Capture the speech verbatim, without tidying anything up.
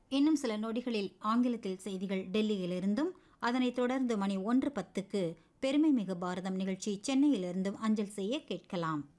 இன்னும் சில நொடிகளில் ஆங்கிலத்தில் செய்திகள் டெல்லியிலிருந்தும், அதனைத் தொடர்ந்து மணி ஒன்று பத்துக்கு பெருமை மிகு பாரதம் நிகழ்ச்சி சென்னையிலிருந்தும் அஞ்சல் செய்ய கேட்கலாம்.